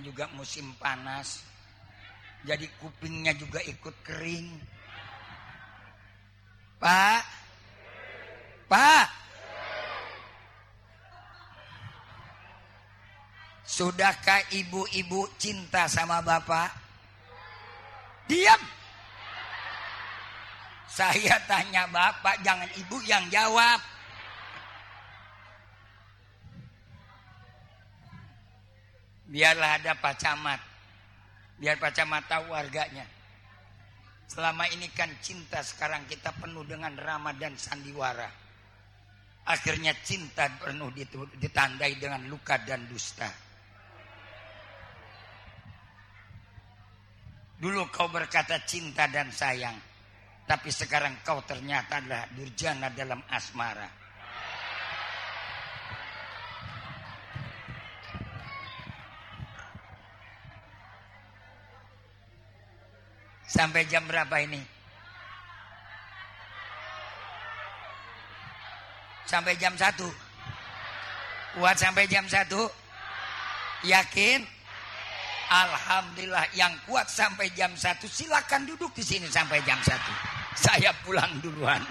namanya juga musim panas. Jadi kupingnya juga ikut kering. Pak. Sudahkah ibu-ibu cinta sama bapak? Diam. Saya tanya bapak, jangan ibu yang jawab. Biarlah ada Pak Camat. Biar Pak Camat tahu warganya. Selama ini kan cinta, sekarang kita penuh dengan ramah dan sandiwara. Akhirnya cinta penuh ditandai dengan luka dan dusta. Dulu kau berkata cinta dan sayang, tapi sekarang kau ternyata adalah durjana dalam asmara. Sampai jam berapa ini? Sampai jam 1. Kuat sampai jam 1? Yakin? Alhamdulillah, yang kuat sampai jam 1 silakan duduk di sini sampai jam 1. Saya pulang duluan.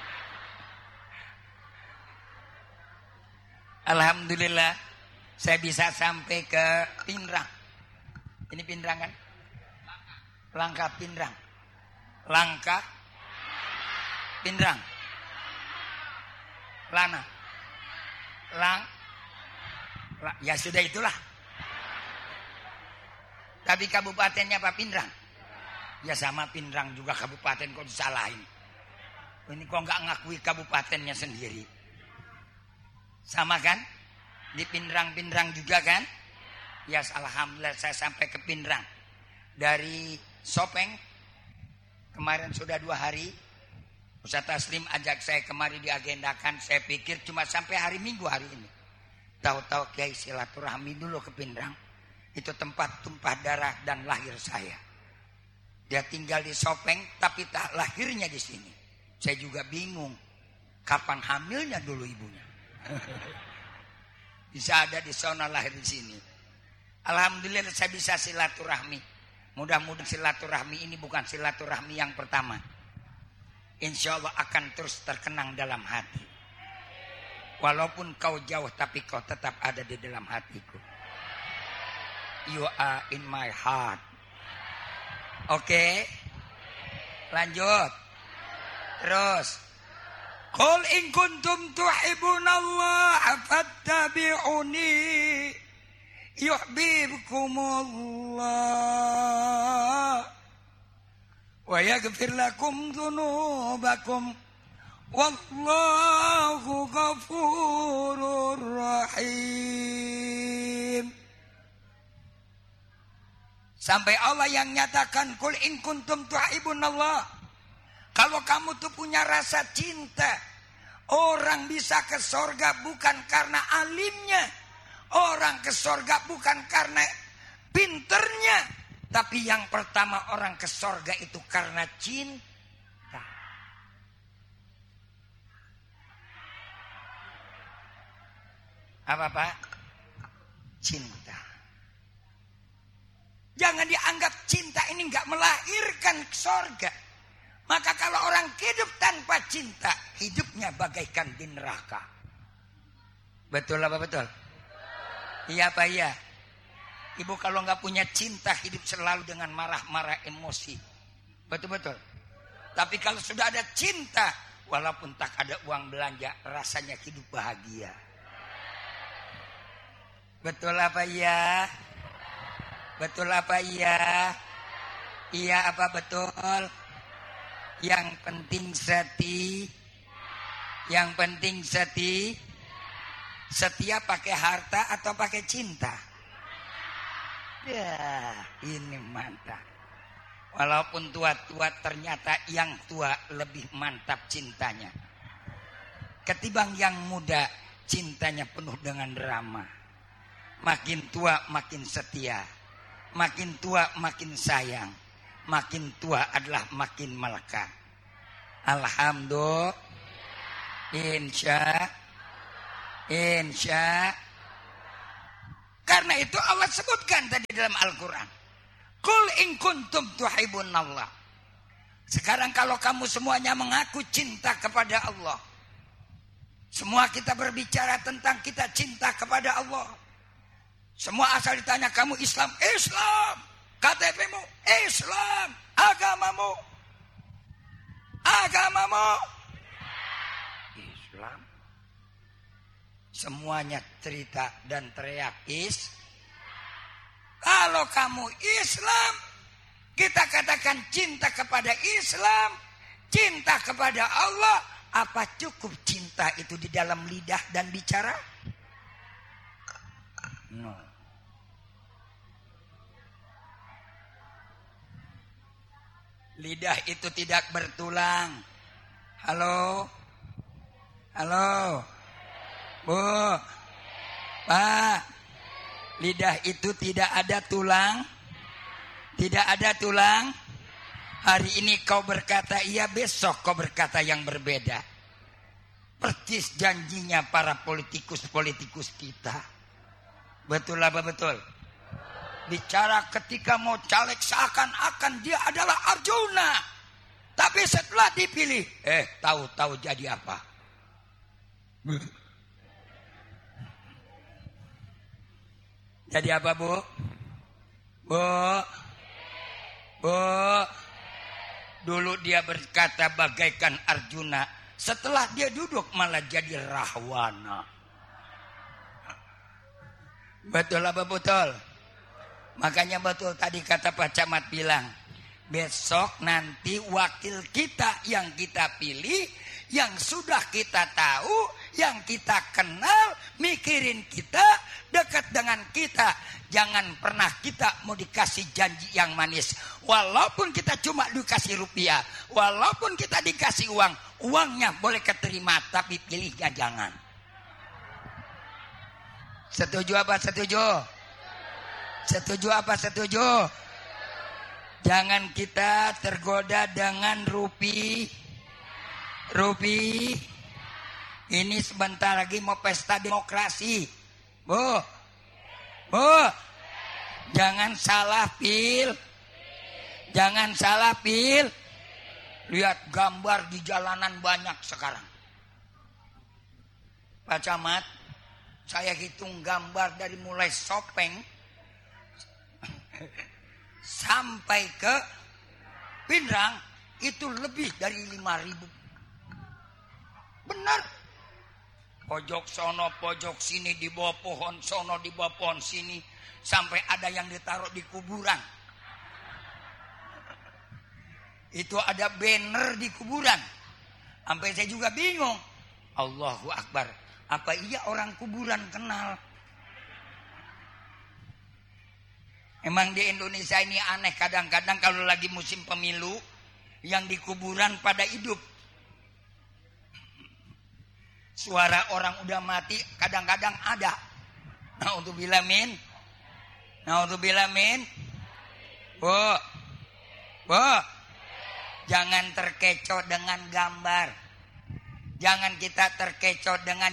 Alhamdulillah, saya bisa sampai ke Pinrang. Ini Pinrang kan? Langkah Pinrang. Langkah Pinrang. Lana. Ya sudah itulah. Tapi kabupatennya apa Pinrang? Ya sama Pinrang juga kabupaten, kok disalahin. Ini kok nggak ngakui kabupatennya sendiri. Sama kan? Di Pinrang juga kan? Ya alhamdulillah saya sampai ke Pinrang. Dari Sopeng kemarin sudah 2 hari. Ustaz Taslim ajak saya kemari diagendakan. Saya pikir cuma sampai hari Minggu hari ini. Tahu-tahu Kiai silaturahmi dulu ke Pinrang. Itu tempat tumpah darah dan lahir saya. Dia tinggal di Sopeng tapi tak lahirnya di sini. Saya juga bingung kapan hamilnya dulu ibunya. Bisa ada di sana lahir di sini. Alhamdulillah saya bisa silaturahmi. Mudah-mudahan silaturahmi ini bukan silaturahmi yang pertama. Insya Allah akan terus terkenang dalam hati. Walaupun kau jauh tapi kau tetap ada di dalam hatiku. You are in my heart. Oke. Lanjut. Terus. Qul in kuntum tuhibbunallaha fattabi'uni yuhibbukumullah wa yaghfir lakum dzunubakum wallahu ghafurur rahim. Sampai Allah yang nyatakan qul in kuntum tuhibbunallah. Kalau kamu tuh punya rasa cinta, orang bisa ke sorga bukan karena alimnya, orang ke sorga bukan karena pinternya, tapi yang pertama orang ke sorga itu karena cinta. Apa Pak? Cinta. Jangan dianggap cinta ini nggak melahirkan sorga. Maka kalau orang hidup tanpa cinta, hidupnya bagaikan di neraka. Betul apa betul? Iya apa iya? Ibu kalau nggak punya cinta, hidup selalu dengan marah-marah emosi. Betul-betul. Tapi kalau sudah ada cinta, walaupun tak ada uang belanja, rasanya hidup bahagia. Betul apa iya? Betul apa iya? Iya apa betul? Yang penting setia pakai harta atau pakai cinta? Ya, ini mantap. Walaupun tua-tua ternyata yang tua lebih mantap cintanya. Ketimbang yang muda, cintanya penuh dengan drama. Makin tua makin setia. Makin tua makin sayang. Makin tua adalah makin melekat. Alhamdulillah. Insya. Karena itu Allah sebutkan tadi dalam Al-Quran. Qul in kuntum tuhibbunallah. Sekarang kalau kamu semuanya mengaku cinta kepada Allah. Semua kita berbicara tentang kita cinta kepada Allah. Semua asal ditanya kamu Islam. Islam. KTP-mu Islam. Agamamu Islam. Semuanya cerita dan teriak Kalau kamu Islam, kita katakan cinta kepada Islam, cinta kepada Allah. Apa cukup cinta itu di dalam lidah dan bicara? No. Lidah itu tidak bertulang. Halo? Bu? Pak? Lidah itu tidak ada tulang? Tidak ada tulang? Hari ini kau berkata iya, besok kau berkata yang berbeda. Persis janjinya para politikus kita. Betul apa betul? Bicara ketika mau caleg seakan-akan dia adalah Arjuna. Tapi setelah dipilih, tahu-tahu jadi apa? Jadi apa, Bu? Dulu dia berkata bagaikan Arjuna. Setelah dia duduk malah jadi Rahwana. Betul apa betul? Makanya betul tadi kata Pak Camat bilang. Besok nanti wakil kita yang kita pilih, yang sudah kita tahu, yang kita kenal, mikirin kita, dekat dengan kita. Jangan pernah kita mau dikasih janji yang manis. Walaupun kita cuma dikasih rupiah, walaupun kita dikasih uang, uangnya boleh keterima, tapi pilihnya jangan. Setuju apa setuju? Setuju apa setuju? Jangan kita tergoda dengan rupiah. Ini sebentar lagi mau pesta demokrasi. Bu. Jangan salah pil. Lihat gambar di jalanan banyak sekarang. Pak Camat, saya hitung gambar dari mulai Sopeng sampai ke Pindrang itu lebih dari 5.000. Benar. Pojok sono, pojok sini, di bawah pohon sono, di bawah pohon sini, sampai ada yang ditaruh di kuburan. Itu ada banner di kuburan. Sampai saya juga bingung. Allahu Akbar. Apa iya orang kuburan kenal? Emang di Indonesia ini aneh, kadang-kadang kalau lagi musim pemilu, yang di kuburan pada hidup. Suara orang udah mati kadang-kadang ada. Naudzubillah min. Bu. Jangan terkecoh dengan gambar. Jangan kita terkecoh dengan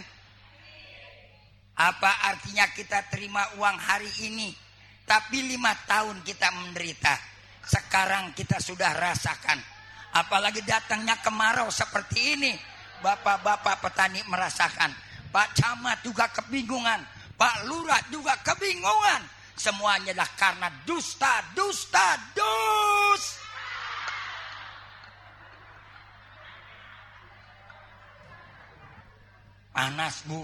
apa artinya kita terima uang hari ini, tapi 5 tahun kita menderita. Sekarang kita sudah rasakan. Apalagi datangnya kemarau seperti ini. Bapak-bapak petani merasakan. Pak Camat juga kebingungan. Pak Lurah juga kebingungan. Semuanya adalah karena dusta. Panas, Bu.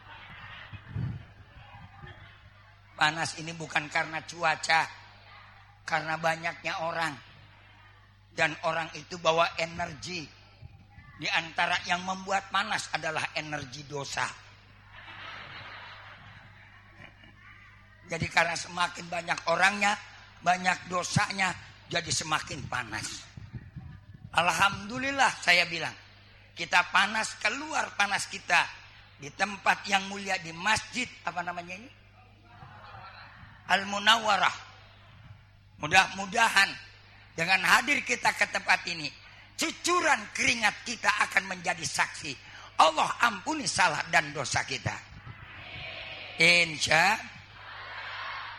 Panas ini bukan karena cuaca. Karena banyaknya orang. Dan orang itu bawa energi. Di antara yang membuat panas adalah energi dosa. Jadi karena semakin banyak orangnya, banyak dosanya, jadi semakin panas. Alhamdulillah saya bilang, kita panas, keluar panas kita di tempat yang mulia, di masjid, apa namanya ini? Al-Munawwarah. Mudah-mudahan dengan hadir kita ke tempat ini, cucuran keringat kita akan menjadi saksi. Allah ampuni salah dan dosa kita. Insya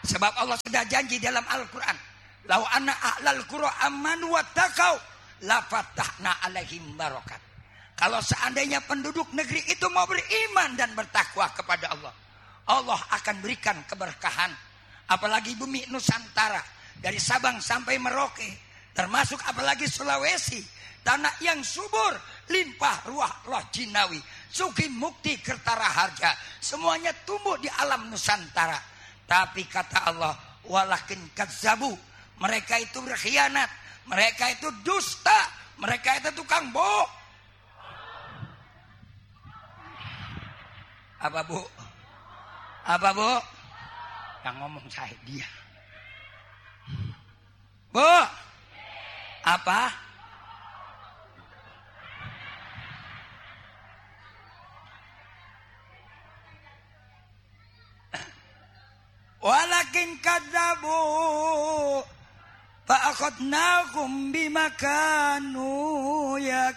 Sebab Allah sudah janji dalam Al-Quran, lau anna ahlal qura amanu wattaqau la fatahna alaihim barakat. Kalau seandainya penduduk negeri itu mau beriman dan bertakwa kepada Allah, Allah akan berikan keberkahan. Apalagi bumi Nusantara, dari Sabang sampai Merauke, termasuk apalagi Sulawesi, tanah yang subur, limpah ruah roh jinawi, suki mukti kertara harja, semuanya tumbuh di alam Nusantara. Tapi kata Allah, walakin kadzabu, mereka itu berkhianat, mereka itu dusta, mereka itu tukang bohong. Apa bu? Apa bu? Yang ngomong saya dia. Bu, apa? Walakin kadzabu fa'akhadnahum bima kanu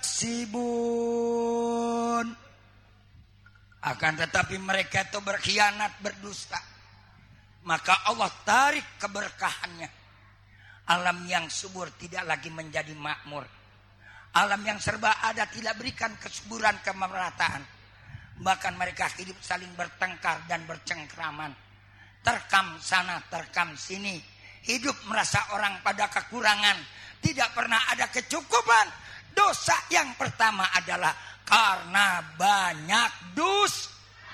yaksibun. Akan tetapi mereka itu berkhianat, berdusta. Maka Allah tarik keberkahannya. Alam yang subur tidak lagi menjadi makmur. Alam yang serba ada tidak berikan kesuburan, kemerataan. Bahkan mereka hidup saling bertengkar dan bercengkraman. Terkam sana, terkam sini. Hidup merasa orang pada kekurangan. Tidak pernah ada kecukupan. Dosa yang pertama adalah karena banyak dus.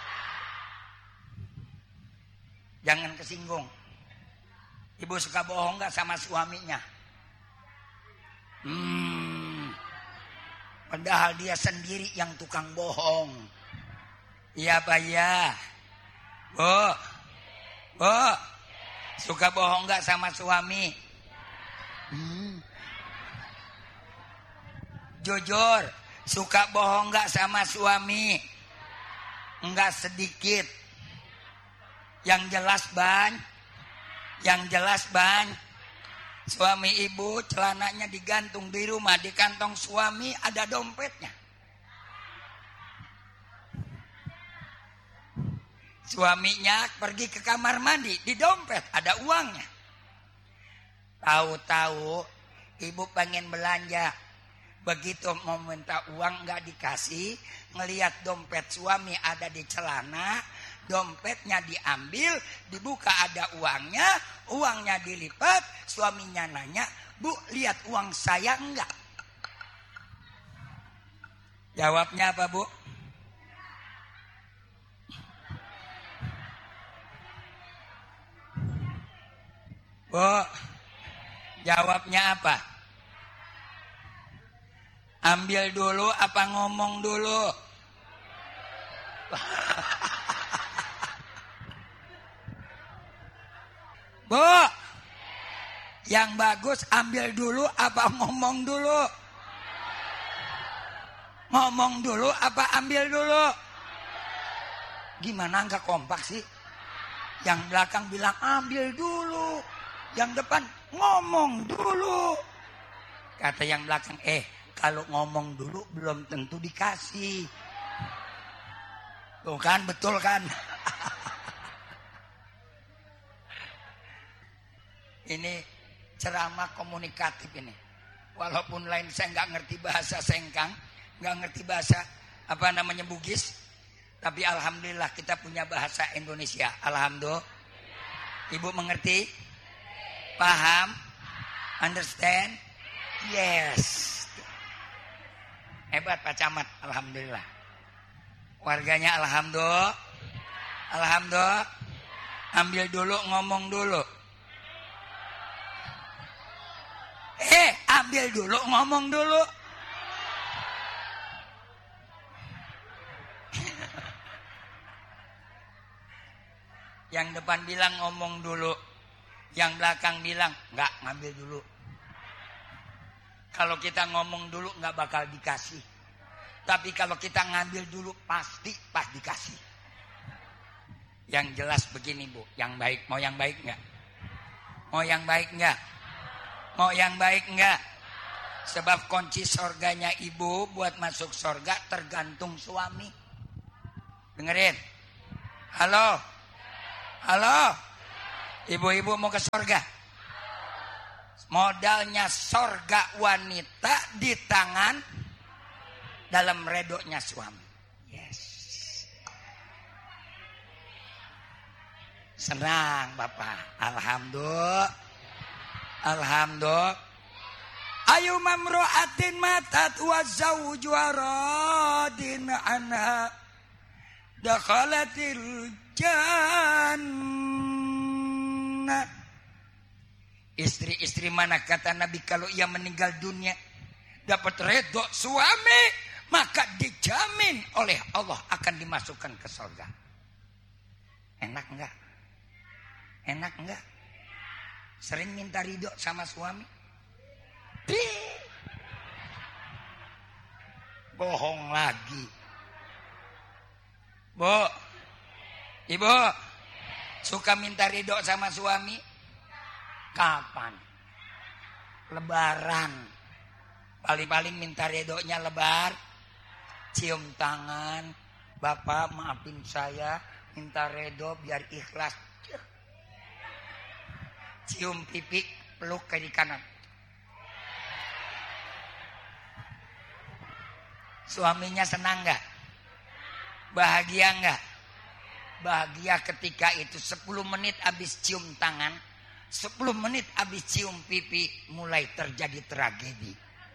Jangan kesinggung. Ibu suka bohong gak sama suaminya? Padahal dia sendiri yang tukang bohong. Iya Pak ya. Bu, suka bohong gak sama suami? Jujur, suka bohong gak sama suami? Enggak sedikit. Yang jelas ban. Suami ibu celananya digantung di rumah, di kantong suami ada dompetnya. Suaminya pergi ke kamar mandi, di dompet ada uangnya. Tahu-tahu ibu pengen belanja. Begitu mau minta uang nggak dikasih, ngelihat dompet suami ada di celana, dompetnya diambil, dibuka ada uangnya, uangnya dilipat, suaminya nanya, Bu, lihat uang saya enggak? Jawabnya apa Bu? Bu, jawabnya apa? Ambil dulu apa ngomong dulu? Bu, yang bagus ambil dulu apa ngomong dulu? Ngomong dulu apa ambil dulu? Gimana nggak kompak sih? Yang belakang bilang ambil dulu, yang depan ngomong dulu. Kata yang belakang, kalau ngomong dulu belum tentu dikasih. Tuh kan, betul kan? Ini ceramah komunikatif ini. Walaupun lain saya nggak ngerti bahasa Sengkang, nggak ngerti bahasa Bugis, tapi alhamdulillah kita punya bahasa Indonesia. Alhamdulillah. Ibu mengerti? Paham? Understand? Yes. Hebat Pak Camat, alhamdulillah. Warganya alhamdulillah. Alhamdulillah. Ambil dulu, ngomong dulu. Ambil dulu, ngomong dulu. Yang depan bilang ngomong dulu, yang belakang bilang enggak, ngambil dulu. Kalau kita ngomong dulu nggak bakal dikasih. Tapi kalau kita ngambil dulu pasti pas dikasih. Yang jelas begini Bu, yang baik. Mau yang baik nggak? Mau yang baik nggak? Mau yang baik nggak? Sebab kunci sorganya ibu buat masuk sorga tergantung suami. Dengerin. Halo. Halo. Ibu-ibu mau ke surga? Modalnya surga wanita di tangan dalam redonya suami. Yes. Senang Bapak. Alhamdulillah. Alhamdulillah. Ayu mamro'atin matat wa zawjuha radin anha dakhalatil jannah. Istri-istri mana kata Nabi kalau ia meninggal dunia dapat redho suami, maka dijamin oleh Allah akan dimasukkan ke surga. Enak enggak? Enak enggak? Sering minta ridho sama suami? Bohong lagi. Bu, ibu suka minta ridho sama suami? Kapan? Lebaran. Paling-paling minta ridhonya lebar. Cium tangan. Bapak maafin saya, minta ridho biar ikhlas. Cium pipi, peluk kiri kanan. Suaminya senang gak? Bahagia gak? Bahagia ketika itu 10 menit habis cium tangan, 10 menit habis cium pipi, mulai terjadi tragedi.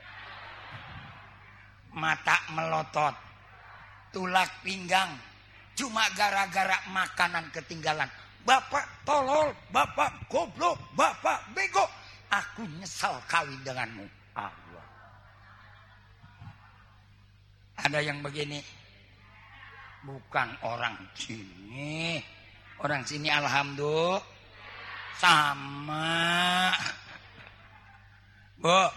Mata melotot, tulak pinggang, cuma gara-gara makanan ketinggalan. Bapak tolol, bapak goblok, bapak bego. Aku nyesal kawin denganmu. Allah. Ada yang begini. Bukan orang sini. Orang sini alhamdulillah sama. Bu.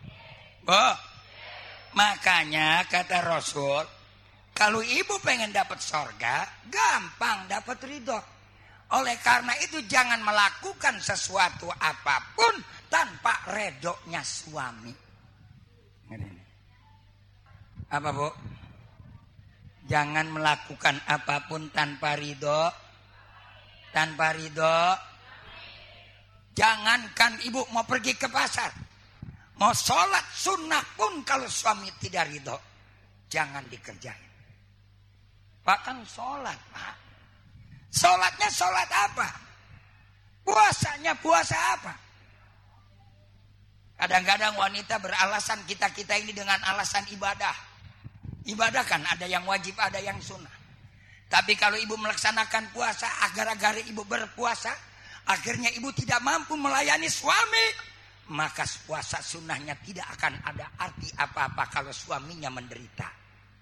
Makanya kata Rasul, kalau ibu pengen dapat surga, gampang dapat ridho. Oleh karena itu jangan melakukan sesuatu apapun tanpa redonya suami. Apa Bu? Jangan melakukan apapun tanpa ridho. Tanpa ridho. Jangankan ibu mau pergi ke pasar, mau sholat sunnah pun kalau suami tidak ridho, jangan dikerjain. Pak kan sholat Pak. Sholatnya sholat apa? Puasanya puasa apa? Kadang-kadang wanita beralasan kita ini dengan alasan ibadah. Ibadah kan ada yang wajib, ada yang sunnah. Tapi kalau ibu melaksanakan puasa, agar-agar ibu berpuasa, akhirnya ibu tidak mampu melayani suami, maka puasa sunnahnya tidak akan ada arti apa-apa kalau suaminya menderita.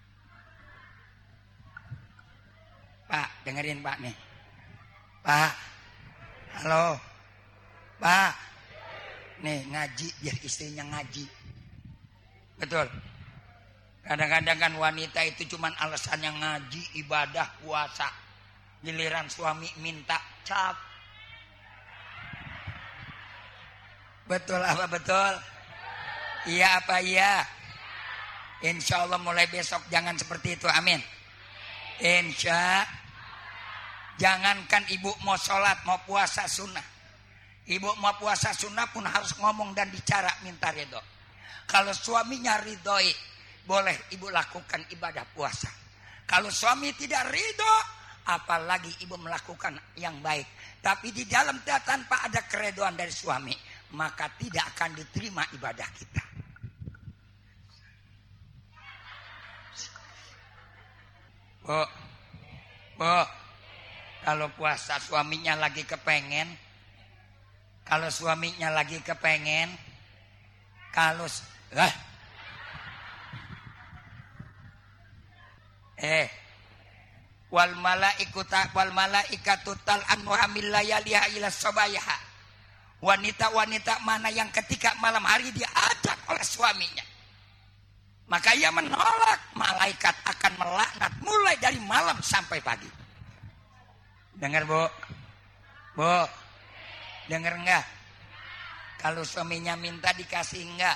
Pak, dengerin Pak nih. Pak, halo. Pak, nih ngaji biar istrinya ngaji. Betul. Kadang-kadang kan wanita itu cuman alasannya ngaji, ibadah, puasa. Giliran suami minta cap. Betul apa betul? Iya apa iya? Insya Allah mulai besok jangan seperti itu, amin. Insya. Jangankan ibu mau sholat, mau puasa sunnah. Ibu mau puasa sunnah pun harus ngomong dan bicara minta ridho. Kalau suaminya ridhoi, boleh ibu lakukan ibadah puasa. Kalau suami tidak ridho, apalagi ibu melakukan yang baik. Tapi di dalam tanpa ada keredoan dari suami, maka tidak akan diterima ibadah kita. Bu, kalau puasa suaminya lagi kepengen, kalau wal malaikatu tal'anu hamil layaliha ila sabayaha. Wanita-wanita mana yang ketika malam hari diajak oleh suaminya, maka ia menolak, malaikat akan melaknat mulai dari malam sampai pagi. Dengar Bu? Dengar enggak? Kalau suaminya minta dikasih enggak?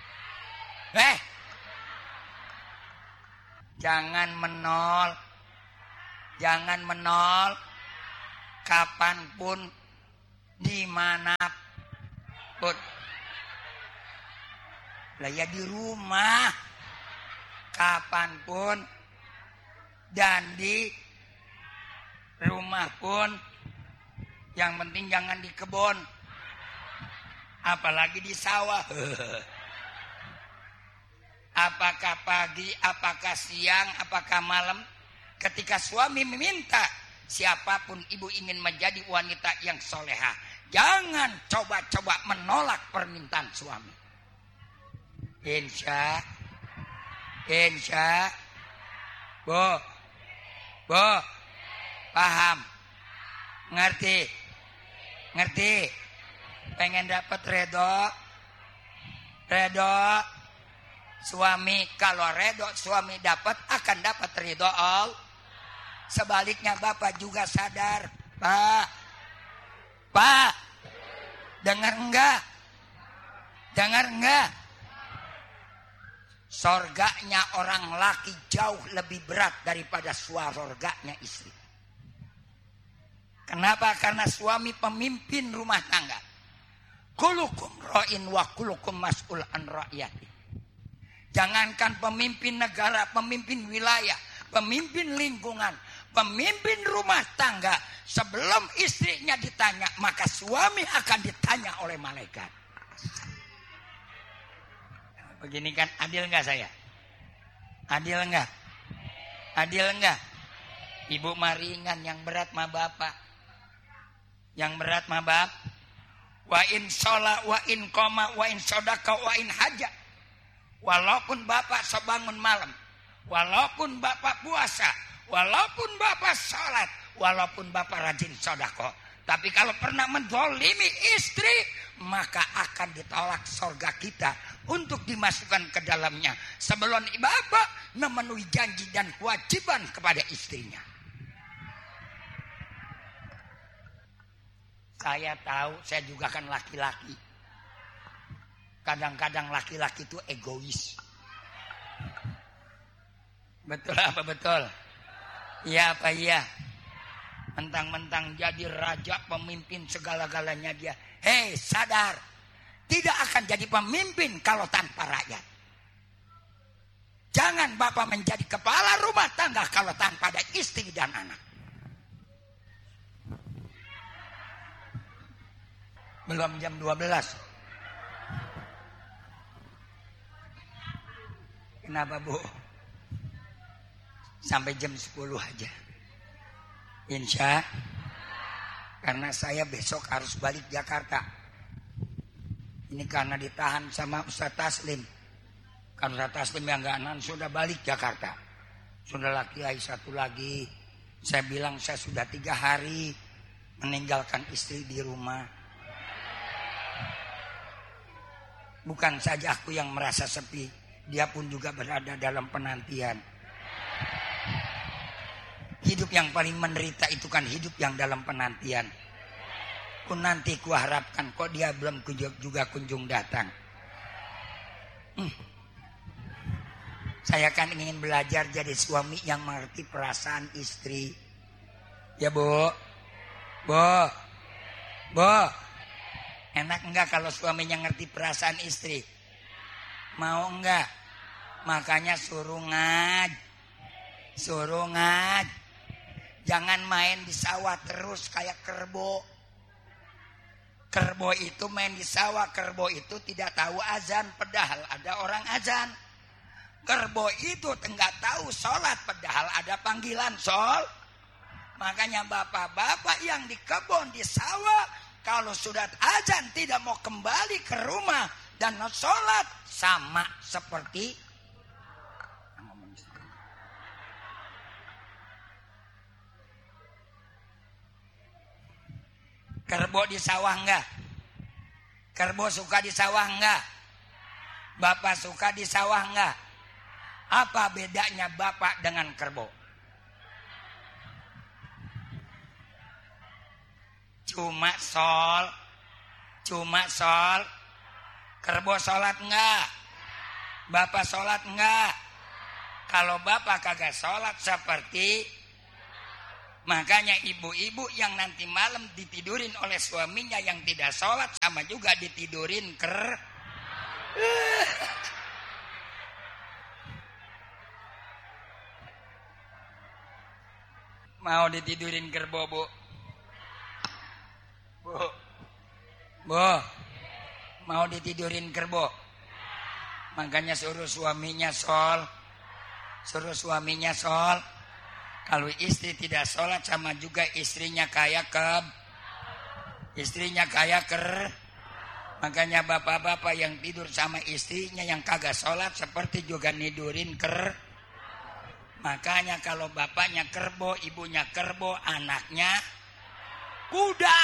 Jangan menol. Kapanpun Di mana pun. Lah ya di rumah. Kapanpun. Dan di rumah pun. Yang penting jangan di kebun. Apalagi di sawah. Apakah pagi, apakah siang, apakah malam, ketika suami meminta, siapapun ibu ingin menjadi wanita yang soleha, jangan coba-coba menolak permintaan suami. Insya, Bu, paham, ngerti, pengen dapat redo. Suami, kalau redo suami dapat, akan dapat ridho Allah. Sebaliknya bapak juga sadar. Pak, dengar enggak? Sorganya orang laki jauh lebih berat daripada sorganya istri. Kenapa? Karena suami pemimpin rumah tangga. Kulukum ra'in wa kulukum mas'ul an ra'yati. Jangankan pemimpin negara, pemimpin wilayah, pemimpin lingkungan, pemimpin rumah tangga, sebelum istrinya ditanya, maka suami akan ditanya oleh malaikat. Begini kan adil enggak saya? Adil enggak? Ibu maringan, yang berat mah bapak. Wa in sholat, wa in koma, wa in sodaka, wa in hajat. Walaupun bapak sebangun malam, walaupun bapak puasa, walaupun bapak sholat, walaupun bapak rajin sodako, tapi kalau pernah menzalimi istri, maka akan ditolak surga kita untuk dimasukkan ke dalamnya sebelum bapak memenuhi janji dan kewajiban kepada istrinya. Saya tahu, saya juga kan laki-laki. Kadang-kadang laki-laki itu egois. Betul apa betul? Iya apa iya? Mentang-mentang jadi raja, pemimpin, segala-galanya dia. Hei, sadar. Tidak akan jadi pemimpin kalau tanpa rakyat. Jangan bapak menjadi kepala rumah tangga kalau tanpa ada istri dan anak. Belum jam 12. Kenapa Bu? Sampai jam 10 aja. Insya. Karena saya besok harus balik Jakarta. Ini karena ditahan sama Ustaz Taslim. Karena Ustaz Taslim yang gak nan sudah balik Jakarta. Sudah laki satu lagi. Saya bilang saya sudah 3 hari meninggalkan istri di rumah. Bukan saja aku yang merasa sepi, dia pun juga berada dalam penantian. Hidup yang paling menderita itu kan hidup yang dalam penantian. Ku nanti ku harapkan, kok dia belum juga kunjung datang. Saya kan ingin belajar jadi suami yang mengerti perasaan istri. Ya Bu. Enak enggak kalau suaminya ngerti perasaan istri? Mau enggak? Makanya suruh ngaj. Jangan main di sawah terus kayak kerbo. Kerbo itu main di sawah. Kerbo itu tidak tahu azan, padahal ada orang azan. Kerbo itu enggak tahu sholat, padahal ada panggilan sol. Makanya bapak-bapak yang di kebun, di sawah, kalau sudah azan tidak mau kembali ke rumah dan sholat, sama seperti kerbo di sawah enggak? Kerbo suka di sawah enggak? Bapak suka di sawah enggak? Apa bedanya bapak dengan kerbo? Cuma sol. Kerbo sholat enggak? Bapak sholat enggak? Kalau bapak kagak sholat seperti Makanya ibu-ibu yang nanti malam ditidurin oleh suaminya yang tidak sholat sama juga ditidurin Mau ditidurin kerbobo. Bu, mau ditidurin kerbo. Makanya suruh suaminya sol. Kalau istri tidak sholat sama juga istrinya kayak Makanya bapak-bapak yang tidur sama istrinya yang kagak sholat seperti juga nidurin Makanya kalau bapaknya kerbo, ibunya kerbo, anaknya kuda.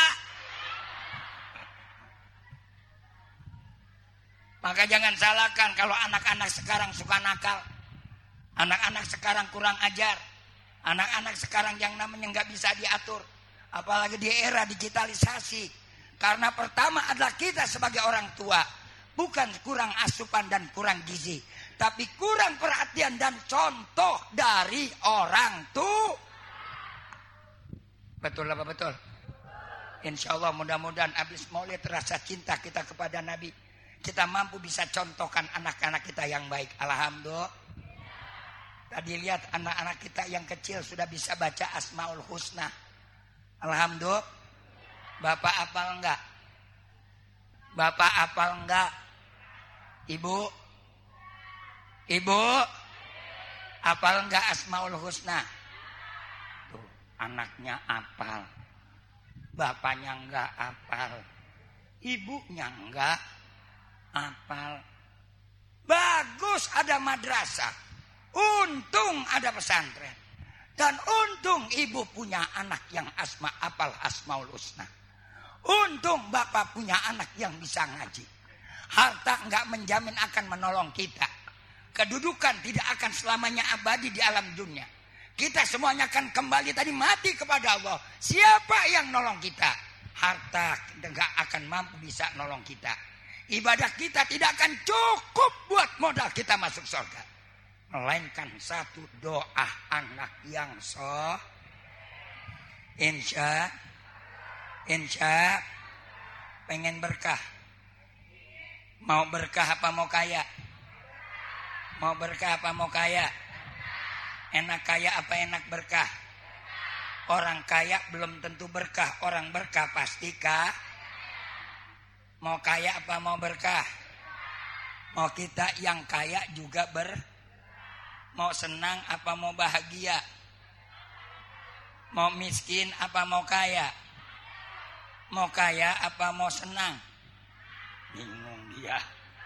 Maka jangan salahkan kalau anak-anak sekarang suka nakal. Anak-anak sekarang kurang ajar. Anak-anak sekarang yang namanya nggak bisa diatur. Apalagi di era digitalisasi. Karena pertama adalah kita sebagai orang tua. Bukan kurang asupan dan kurang gizi. Tapi kurang perhatian dan contoh dari orang tua. Betul apa betul? Insya Allah mudah-mudahan habis maulid rasa cinta kita kepada Nabi. Kita mampu bisa contohkan anak-anak kita yang baik. Alhamdulillah. Tadi lihat anak-anak kita yang kecil sudah bisa baca Asmaul Husna. Alhamdulillah. Bapak hafal enggak? Bapak hafal enggak? Ibu hafal enggak Asmaul Husna? Tuh, anaknya hafal. Bapaknya enggak hafal. Ibunya enggak hafal. Bagus ada madrasah. Untung ada pesantren. Dan untung ibu punya anak yang hafal Asmaul Husna. Untung bapak punya anak yang bisa ngaji. Harta enggak menjamin akan menolong kita. Kedudukan tidak akan selamanya abadi di alam dunia. Kita semuanya akan kembali tadi mati kepada Allah. Siapa yang nolong kita? Harta enggak akan mampu bisa nolong kita. Ibadah kita tidak akan cukup buat modal kita masuk surga. Melainkan satu doa anak yang insya pengen berkah. Mau berkah apa mau kaya? Mau berkah apa mau kaya? Enak kaya apa enak berkah? Orang kaya belum tentu berkah. Orang berkah pasti kah? Mau kaya apa mau berkah? Mau kita yang kaya juga mau senang apa mau bahagia? Mau miskin apa mau kaya? Mau kaya apa mau senang? Bingung dia.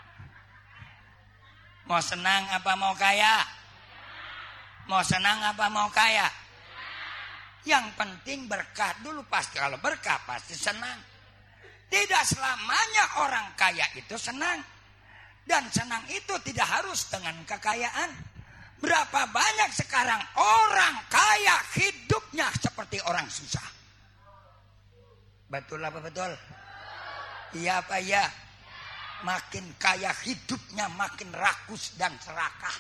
Mau senang apa mau kaya? Mau senang apa mau kaya? Yang penting berkah dulu pasti. Kalau berkah pasti senang. Tidak selamanya orang kaya itu senang. Dan senang itu tidak harus dengan kekayaan. Berapa banyak sekarang orang kaya hidupnya seperti orang susah. Betul apa betul? Iya apa iya? Makin kaya hidupnya makin rakus dan serakah.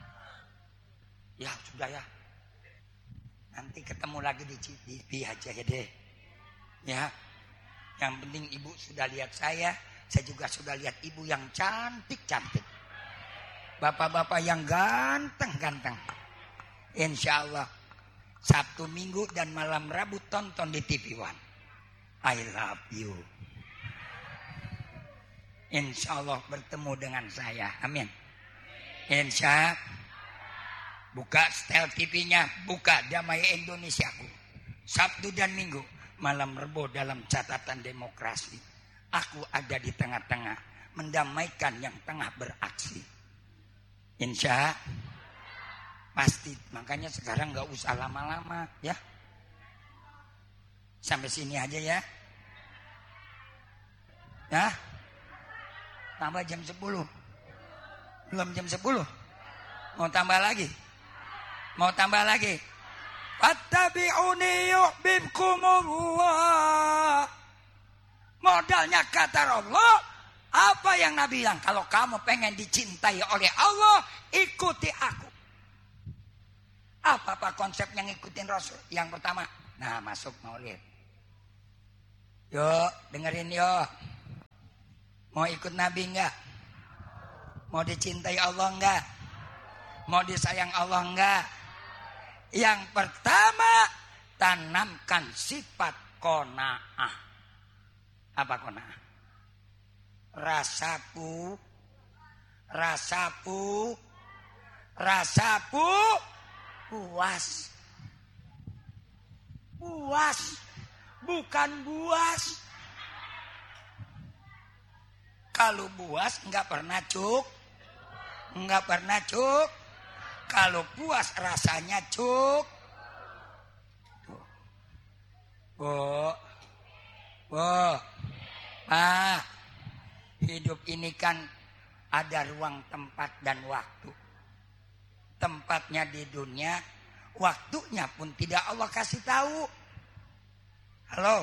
Ya sudah ya. Nanti ketemu lagi di TV aja ya deh. Ya. Yang penting ibu sudah lihat saya juga sudah lihat ibu yang cantik-cantik. Bapak-bapak yang ganteng-ganteng. Insya Allah Sabtu Minggu dan malam Rabu tonton di TV One. I love you. Insya Allah bertemu dengan saya. Amin. Insya buka setel TV-nya, buka Damai Indonesiaku. Sabtu dan Minggu malam Rebo dalam catatan demokrasi. Aku ada di tengah-tengah mendamaikan yang tengah beraksi. Insya pasti. Makanya sekarang gak usah lama-lama ya. Sampai sini aja ya. Ya. Tambah jam 10. Belum jam 10. Mau tambah lagi? Mau tambah lagi? Fattabi'uni yuhibbukumullah. Modalnya kata Allah. Apa yang Nabi bilang? Kalau kamu pengen dicintai oleh Allah, ikuti aku. Apa konsep yang ngikutin Rasul? Yang pertama, Nah, masuk maulid. Yuk, dengerin yuk. Mau ikut Nabi enggak? Mau dicintai Allah enggak? Mau disayang Allah enggak? Yang pertama, tanamkan sifat qanaah. Apa qanaah? Rasa puas. Puas, bukan buas. Kalau buas enggak pernah cuk. Kalau puas rasanya cuk. Pak, hidup ini kan ada ruang tempat dan waktu. Tempatnya di dunia, waktunya pun tidak Allah kasih tahu. Halo?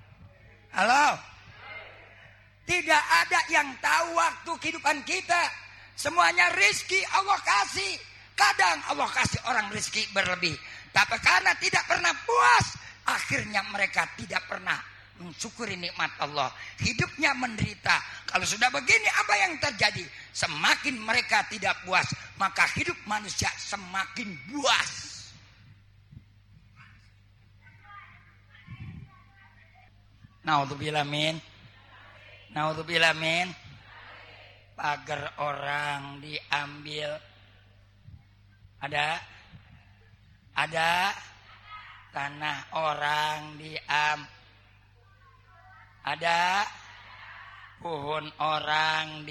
Tidak ada yang tahu waktu kehidupan kita. Semuanya rizki Allah kasih. Kadang Allah kasih orang rizki berlebih. Tapi karena tidak pernah puas, akhirnya mereka tidak pernah mensyukuri nikmat Allah. Hidupnya menderita. Kalau sudah begini, apa yang terjadi? Semakin mereka tidak puas, maka hidup manusia semakin buas. Naudzubillah min. Pagar orang diambil. Ada tanah orang ada pohon orang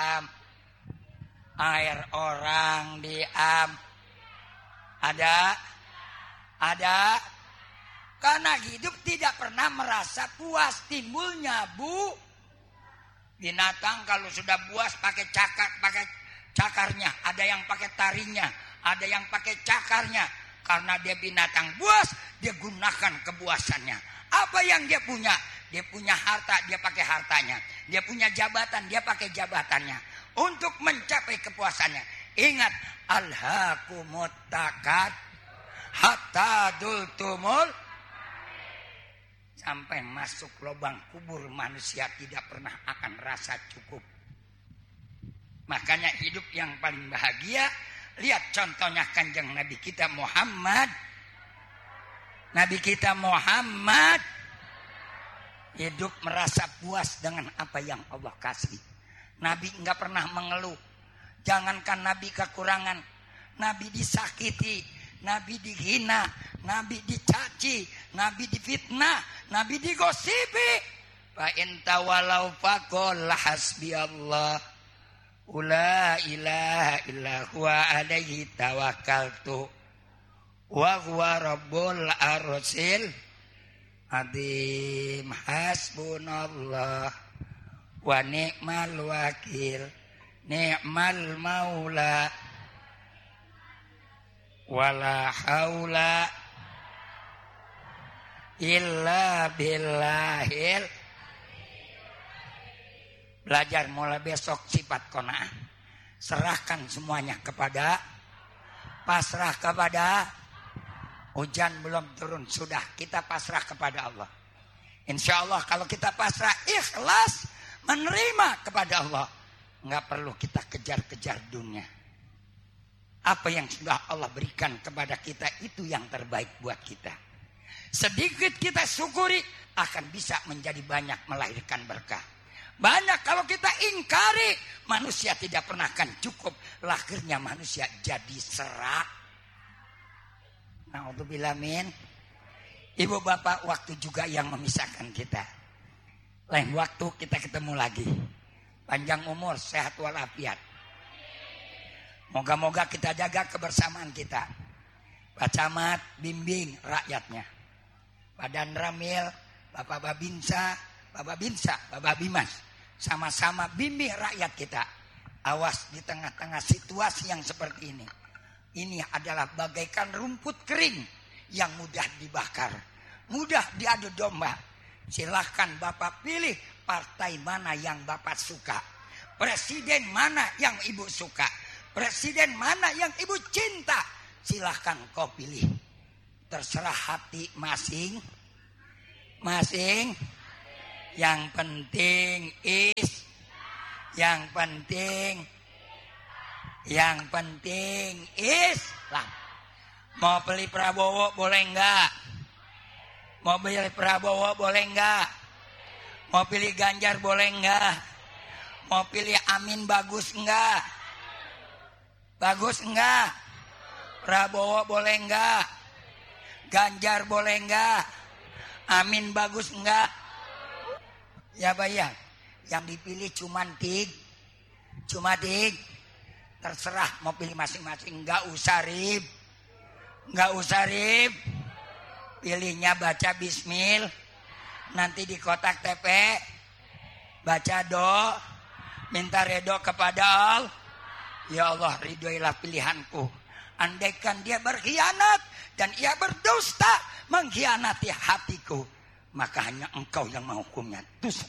air orang ada karena hidup tidak pernah merasa puas. Timbulnya binatang kalau sudah buas pakai cakarnya, ada yang pakai taringnya, ada yang pakai cakarnya. Karena dia binatang buas, dia gunakan kebuasannya. Apa yang dia punya? Dia punya harta, dia pakai hartanya. Dia punya jabatan, dia pakai jabatannya. Untuk mencapai kepuasannya. Ingat, alhaakumut takatsur hatta dzultumul. Sampai masuk lubang kubur manusia tidak pernah akan rasa cukup. Makanya hidup yang paling bahagia, lihat contohnya Kanjeng Nabi kita Muhammad. Nabi kita Muhammad hidup merasa puas dengan apa yang Allah kasih. Nabi enggak pernah mengeluh. Jangankan Nabi kekurangan, Nabi disakiti, Nabi dihina, Nabi dicaci, Nabi difitnah, Nabi digosipi. Fa in tawalau faqul hasbiyallah. La ilaha illa huwa alaihi tawakkaltu wa huwa rabbul arsyil azim. Hasbunallah wa ni'mal wakil, ni'mal maula, wala haula illa billahil. Belajar mulai besok sifat qanaah. Serahkan semuanya kepada, pasrah kepada. Hujan belum turun, sudah kita pasrah kepada Allah. Insya Allah kalau kita pasrah ikhlas menerima kepada Allah, nggak perlu kita kejar-kejar dunia. Apa yang sudah Allah berikan kepada kita itu yang terbaik buat kita. Sedikit kita syukuri akan bisa menjadi banyak, melahirkan berkah. Banyak kalau kita ingkari, manusia tidak pernah akan cukup. Lahirnya manusia jadi serak. Naudzubillah min. Ibu bapak, waktu juga yang memisahkan kita. Lain waktu kita ketemu lagi. Panjang umur, sehat walafiat. Moga-moga kita jaga kebersamaan kita. Pak Camat bimbing rakyatnya. Pak Dan Ramil, Bapak Babinsa, Bapak Bimas. Sama-sama bimbing rakyat kita. Awas di tengah-tengah situasi yang seperti ini. Ini adalah bagaikan rumput kering yang mudah dibakar, mudah diadu domba. Silahkan Bapak pilih partai mana yang Bapak suka. Presiden mana yang Ibu suka. Presiden mana yang Ibu cinta. Silahkan kau pilih. terserah hati masing-masing. Yang penting Islam. Mau pilih Prabowo boleh enggak? Mau pilih Prabowo boleh enggak? Mau pilih Ganjar boleh enggak? Mau pilih Amin bagus enggak? Bagus enggak? Prabowo boleh enggak? Ganjar boleh enggak? Amin bagus enggak? Ya bayang. Yang dipilih cuma 3. Terserah mau pilih masing-masing. Enggak usah rib. Pilihnya baca bismil. Nanti di kotak TP baca doa, minta ridho kepada Allah. Ya Allah, ridhoilah pilihanku. Andaikan dia berkhianat dan ia berdusta mengkhianati hatiku, maka hanya engkau yang menghukumnya. Dosa.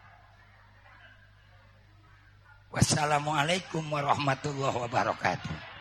Wassalamualaikum warahmatullahi wabarakatuh.